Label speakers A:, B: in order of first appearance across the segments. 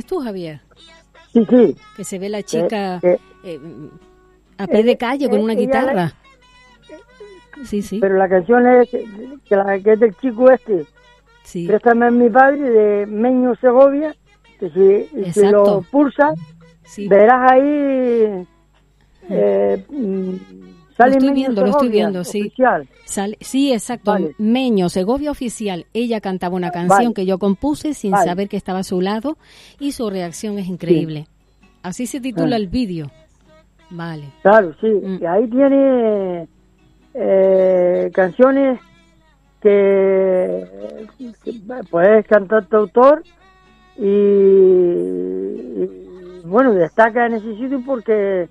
A: tú, Javier?
B: Sí, sí.
A: Que se ve la chica a pie de calle con una guitarra. Sí, sí.
B: Pero la canción es que es del chico este.
A: Sí.
B: Préstame a mi padre, de Meño Segovia, que si lo pulsas, sí, verás ahí...
A: lo estoy viendo, sí.
B: Oficial.
A: Sí, exacto. Vale. Meño, Segovia Oficial. Ella cantaba una canción que yo compuse sin saber que estaba a su lado y su reacción es increíble. Sí. Así se titula el vídeo. Vale.
B: Claro, sí. Y ahí tiene canciones que puedes cantar tu autor y bueno, destaca en ese sitio porque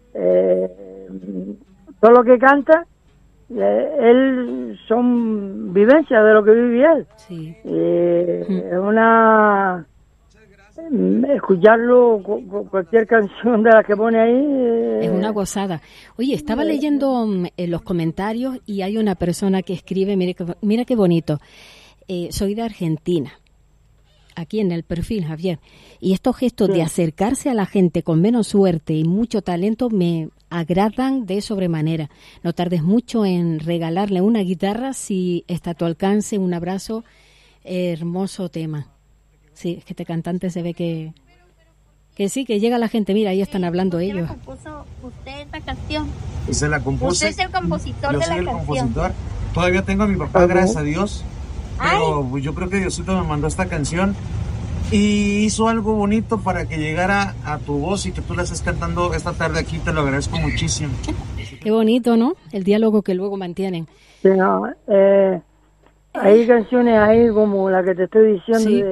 B: todo lo que canta él son vivencias de lo que vive él.
A: Sí.
B: Es una escucharlo, cualquier canción de las que pone ahí
A: es una gozada. Oye, estaba leyendo los comentarios y hay una persona que escribe, mira qué bonito, soy de Argentina, aquí en el perfil, Javier, y estos gestos de acercarse a la gente con menos suerte y mucho talento me agradan de sobremanera. No tardes mucho en regalarle una guitarra si está a tu alcance. Un abrazo, hermoso tema. Sí, es que este cantante se ve que sí, que llega la gente. Mira, ahí están hablando ellos.
C: ¿Quién compuso usted esta canción?
D: Y se la compuse.
C: Usted es el compositor de la canción. Yo soy el compositor.
D: Todavía tengo a mi papá, gracias a Dios. Pero yo creo que Diosito me mandó esta canción y hizo algo bonito para que llegara a tu voz y que tú la estés cantando esta tarde aquí. Te lo agradezco muchísimo.
A: Qué bonito, ¿no? El diálogo que luego mantienen.
B: Sí, no, hay canciones ahí como la que te estoy diciendo, sí,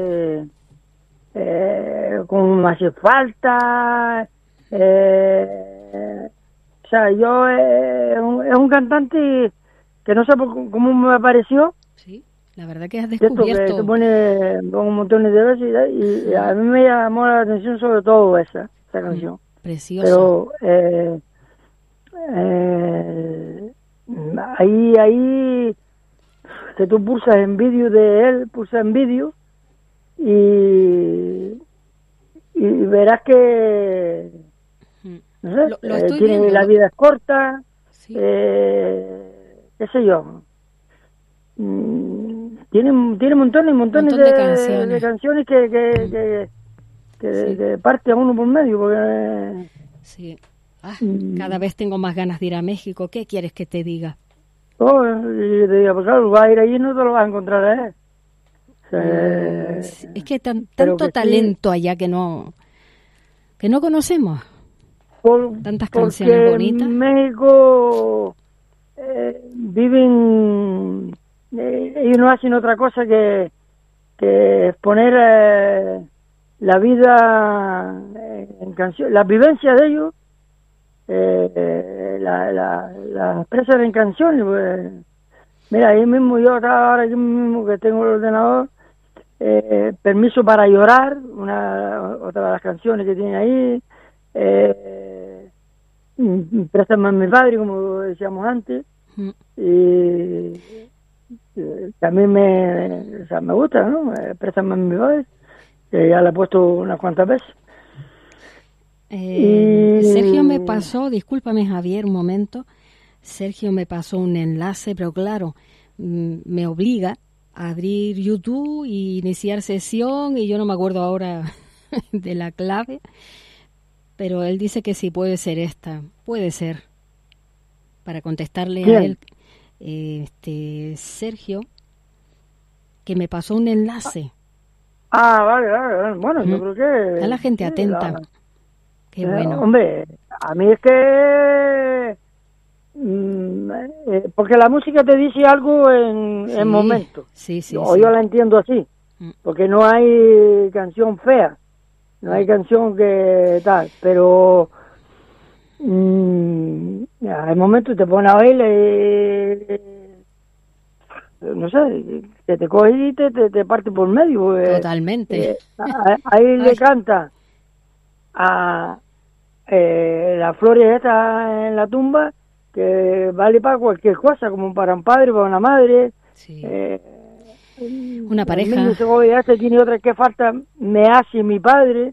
B: como Me hace falta. O sea, yo es un cantante que no sé cómo me apareció.
A: Sí, la verdad que has descubierto.
B: Que se pone un montón de veces y a mí me llamó la atención sobre todo esa canción.
A: Precioso.
B: Pero ahí que tú pulsas en vídeo de él, pulsas en vídeo y verás que no sé,
A: lo estoy
B: tiene
A: viendo.
B: La vida es corta,
A: sí,
B: qué sé yo, tiene montones y montones de canciones que parte a uno por medio porque
A: sí. Cada vez tengo más ganas de ir a México. ¿Qué quieres que te diga?
B: Y te digo, pues claro, vas a ir allí y no te lo vas a encontrar,
A: es que tanto talento allá que no conocemos. Tantas canciones bonitas.
B: En México viven, ellos no hacen otra cosa que exponer la vida en canciones, las vivencias de ellos. La expresan en canciones, pues. Mira, ahí mismo yo ahora aquí mismo que tengo el ordenador, Permiso para llorar, otra de las canciones que tiene ahí, Préstame a mi padre, como decíamos antes, y también me gusta, ¿no? Préstame a mi padre, que ya la he puesto unas cuantas veces.
A: Sergio me pasó, discúlpame Javier, un momento, Sergio me pasó un enlace, pero claro, me obliga a abrir YouTube y iniciar sesión y yo no me acuerdo ahora de la clave, pero él dice que sí puede ser esta, puede ser, para contestarle a él, Sergio, que me pasó un enlace.
B: Vale, bueno, yo creo que...
A: Está la gente atenta. Qué bueno.
B: Hombre, a mí es que... porque la música te dice algo en momentos.
A: Sí,
B: yo la entiendo así. Porque no hay canción fea. No hay canción que tal. Pero... hay momentos te pones a oír no sé, que te coge y te parte por medio.
A: Totalmente.
B: Ahí le canta a las flores estas en la tumba, que vale para cualquier cosa, como para un padre, para una madre.
A: Sí. Una pareja.
B: El Segovia tiene otra que falta, me hace mi padre.